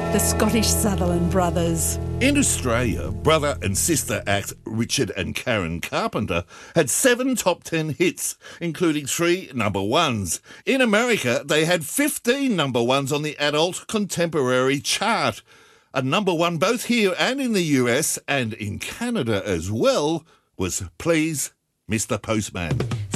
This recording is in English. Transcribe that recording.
The Scottish Sutherland Brothers. In Australia, brother and sister act Richard and Karen Carpenter had 7 top 10 hits, including 3 number ones. In America, they had 15 number ones on the adult contemporary chart. A number one both here and in the US and in Canada as well was Please, Mr. Postman.